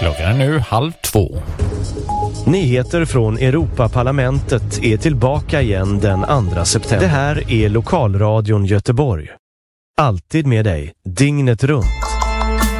Klockan är nu 1:30. Nyheter från Europaparlamentet är tillbaka igen den 2 september. Det här är Lokalradion Göteborg. Alltid med dig, dygnet runt.